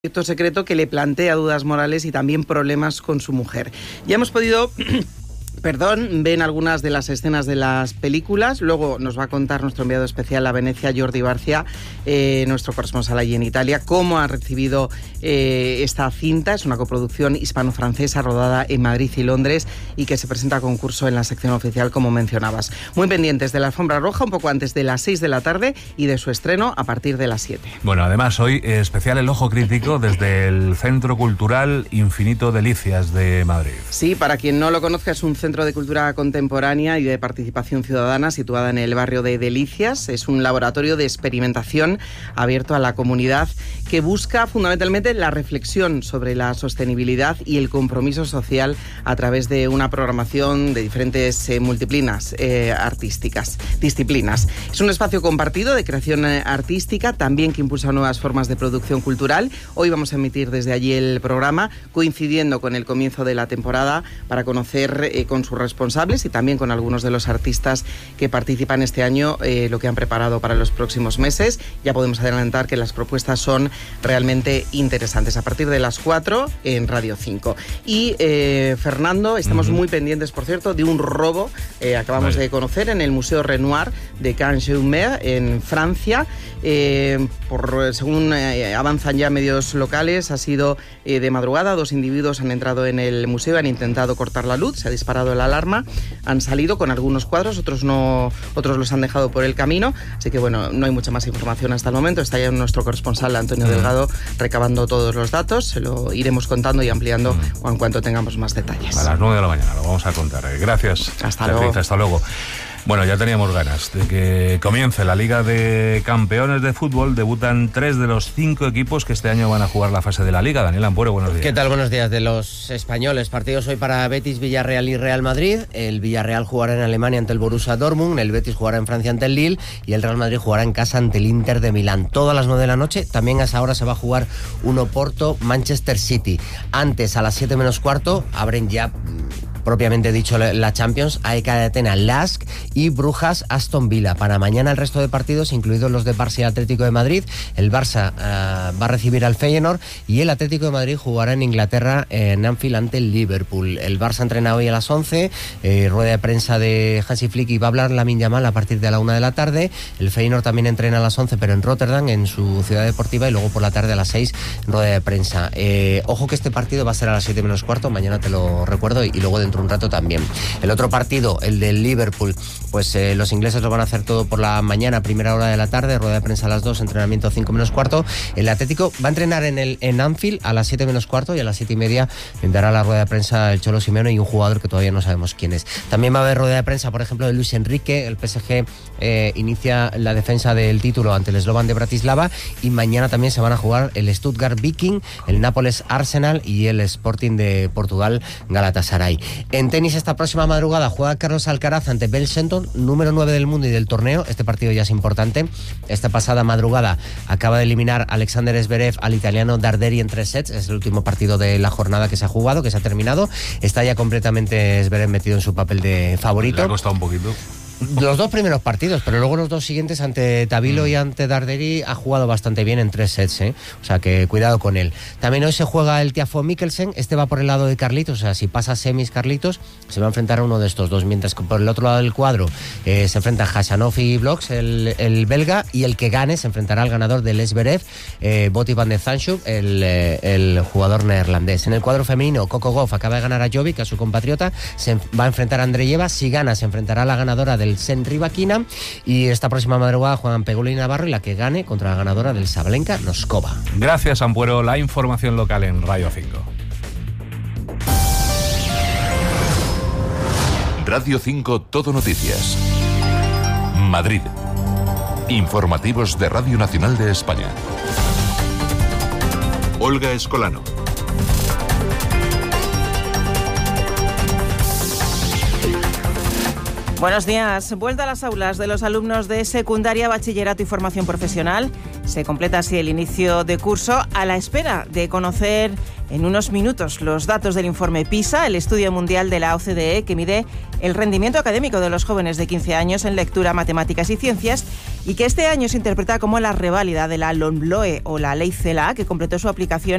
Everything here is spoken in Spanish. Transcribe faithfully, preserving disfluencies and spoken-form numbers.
proyecto secreto que le plantea dudas morales y también problemas con su mujer. Ya hemos podido... Perdón, ven algunas de las escenas de las películas. Luego nos va a contar nuestro enviado especial a Venecia, Jordi Barcia, eh, nuestro corresponsal allí en Italia, cómo ha recibido eh, esta cinta. Es una coproducción hispano-francesa rodada en Madrid y Londres y que se presenta a concurso en la sección oficial, como mencionabas. Muy pendientes de la alfombra roja, un poco antes de las seis de la tarde y de su estreno a partir de las siete. Bueno, además hoy eh, especial el ojo crítico desde el Centro Cultural Infinito Delicias de Madrid. Sí, para quien no lo conozca, es un centro de cultura contemporánea y de participación ciudadana situada en el barrio de Delicias. Es un laboratorio de experimentación abierto a la comunidad que busca fundamentalmente la reflexión sobre la sostenibilidad y el compromiso social a través de una programación de diferentes eh, multiplinas eh, artísticas, disciplinas. Es un espacio compartido de creación eh, artística, también que impulsa nuevas formas de producción cultural. Hoy vamos a emitir desde allí el programa, coincidiendo con el comienzo de la temporada, para conocer eh, con sus responsables y también con algunos de los artistas que participan este año eh, lo que han preparado para los próximos meses. Ya podemos adelantar que las propuestas son realmente interesantes. A partir de las cuatro en Radio cinco. Y eh, Fernando, estamos uh-huh. muy pendientes, por cierto, de un robo eh, acabamos vale. de conocer en el Museo Renoir de Cannes-Jumer en Francia. Eh, por, según eh, avanzan ya medios locales, ha sido eh, de madrugada. Dos individuos han entrado en el museo, han intentado cortar la luz, se ha disparado la alarma, han salido con algunos cuadros, otros no, otros los han dejado por el camino, así que bueno, no hay mucha más información hasta el momento. Está ya nuestro corresponsal Antonio mm. Delgado recabando todos los datos, se lo iremos contando y ampliando mm. en cuanto tengamos más detalles. A las nueve de la mañana lo vamos a contar. Gracias. Hasta Beatriz, luego. Hasta luego. Bueno, ya teníamos ganas de que comience la Liga de Campeones de Fútbol. Debutan tres de los cinco equipos que este año van a jugar la fase de la Liga. Daniel Ampuero, buenos días. ¿Qué tal? Buenos días. De los españoles, partidos hoy para Betis, Villarreal y Real Madrid. El Villarreal jugará en Alemania ante el Borussia Dortmund, el Betis jugará en Francia ante el Lille y el Real Madrid jugará en casa ante el Inter de Milán. Todas las nueve de la noche. También a esa hora se va a jugar un Oporto Manchester City. Antes, a las siete menos cuarto, abren ya... propiamente dicho la Champions, A E K de Atenas, Lask y Brujas Aston Villa. Para mañana el resto de partidos, incluidos los de Barça y Atlético de Madrid. El Barça uh, va a recibir al Feyenoord y el Atlético de Madrid jugará en Inglaterra en Anfield ante el Liverpool. El Barça entrena hoy a las once, eh, rueda de prensa de Hansi Flick y va a hablar Lamine Yamal a partir de la una de la tarde. El Feyenoord también entrena a las once, pero en Rotterdam, en su ciudad deportiva, y luego por la tarde a las seis, rueda de prensa. Eh, ojo que este partido va a ser a las siete menos cuarto, mañana te lo recuerdo, y, y luego dentro de un rato también. El otro partido, el del Liverpool, pues eh, los ingleses lo van a hacer todo por la mañana, primera hora de la tarde, rueda de prensa a las dos, entrenamiento cinco menos cuarto. El Atlético va a entrenar en el en Anfield a las siete menos cuarto y a las siete y media dará la rueda de prensa el Cholo Simeone y un jugador que todavía no sabemos quién es. También va a haber rueda de prensa, por ejemplo, de Luis Enrique. El P S G eh, inicia la defensa del título ante el Slovan de Bratislava y mañana también se van a jugar el Stuttgart Viking, el Nápoles Arsenal y el Sporting de Portugal Galatasaray. En tenis, esta próxima madrugada juega Carlos Alcaraz ante Bell Shelton, número nueve del mundo y del torneo. Este partido ya es importante. Esta pasada madrugada acaba de eliminar Alexander Zverev al italiano Darderi en tres sets. Es el último partido de la jornada que se ha jugado, que se ha terminado. Está ya completamente Zverev metido en su papel de favorito. Le ha costado un poquito. Los dos primeros partidos, pero luego los dos siguientes ante Tabilo mm. y ante Darderi ha jugado bastante bien en tres sets, ¿eh? O sea que cuidado con él. También hoy se juega el Tiafoe Mikkelsen. Este va por el lado de Carlitos, o sea, si pasa semis Carlitos, se va a enfrentar a uno de estos dos, mientras que por el otro lado del cuadro eh, se enfrenta Khachanov y Bloks, el, el belga, y el que gane se enfrentará al ganador del Zverev, eh, Botti van de Zandschulp, el, eh, el jugador neerlandés. En el cuadro femenino, Coco Gauff acaba de ganar a Jovic, a su compatriota, se va a enfrentar a Andreyeva. Si gana, se enfrentará a la ganadora del Sen Rybakina, y esta próxima madrugada juegan Pegula y Navarro, y la que gane contra la ganadora del Sabalenka Noskova. Gracias, Ampuero. La información local en Radio cinco. Radio cinco Todo Noticias. Madrid. Informativos de Radio Nacional de España. Olga Escolano. Buenos días. Vuelta a las aulas de los alumnos de secundaria, bachillerato y formación profesional. Se completa así el inicio de curso a la espera de conocer en unos minutos los datos del informe PISA, el estudio mundial de la O C D E que mide el rendimiento académico de los jóvenes de quince años en lectura, matemáticas y ciencias, y que este año se interpreta como la reválida de la LOMLOE o la Ley CELA, que completó su aplicación